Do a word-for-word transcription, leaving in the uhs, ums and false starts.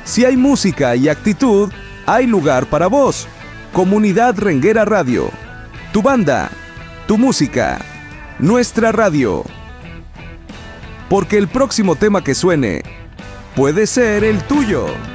Si hay música y actitud, hay lugar para vos. Comunidad Renguera Radio. Tu banda, tu música, nuestra radio. Porque el próximo tema que suene puede ser el tuyo.